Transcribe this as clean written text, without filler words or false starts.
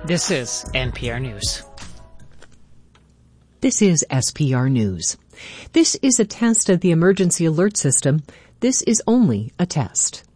This is NPR News. This is SPR News. This is a test of the emergency alert system. This is only a test.